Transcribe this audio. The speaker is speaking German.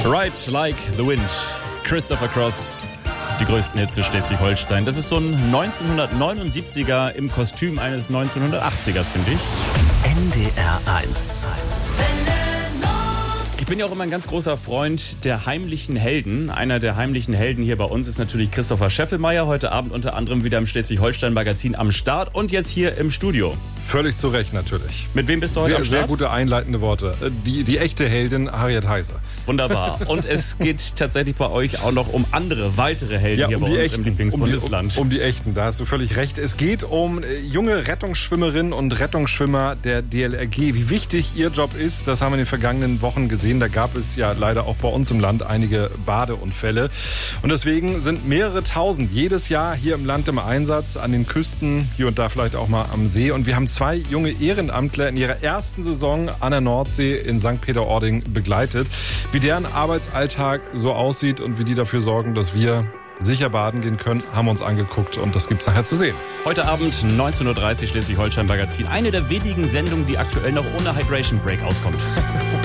Ride Like the Wind, Christopher Cross, die größten Hits für Schleswig-Holstein. Das ist so ein 1979er im Kostüm eines 1980ers, finde ich. NDR 1. Ich bin ja auch immer ein ganz großer Freund der heimlichen Helden. Einer der heimlichen Helden hier bei uns ist natürlich Christopher Scheffelmeier. Heute Abend unter anderem wieder im Schleswig-Holstein-Magazin am Start und jetzt hier im Studio. Völlig zu Recht natürlich. Mit wem bist du heute am Start? Sehr gute einleitende Worte. Die echte Heldin Harriet Heise. Wunderbar. Und es geht tatsächlich bei euch auch noch um weitere Helden hier bei uns im Lieblingsbundesland. Um die echten, da hast du völlig recht. Es geht um junge Rettungsschwimmerinnen und Rettungsschwimmer der DLRG. Wie wichtig ihr Job ist, das haben wir in den vergangenen Wochen gesehen. Da gab es ja leider auch bei uns im Land einige Badeunfälle. Und deswegen sind mehrere tausend jedes Jahr hier im Land im Einsatz, an den Küsten, hier und da vielleicht auch mal am See. Und wir haben 2 junge Ehrenamtler in ihrer ersten Saison an der Nordsee in St. Peter-Ording begleitet. Wie deren Arbeitsalltag so aussieht und wie die dafür sorgen, dass wir sicher baden gehen können, haben wir uns angeguckt und das gibt's nachher zu sehen. Heute Abend 19.30 Uhr Schleswig-Holstein-Magazin. Eine der wenigen Sendungen, die aktuell noch ohne Hydration Break auskommt.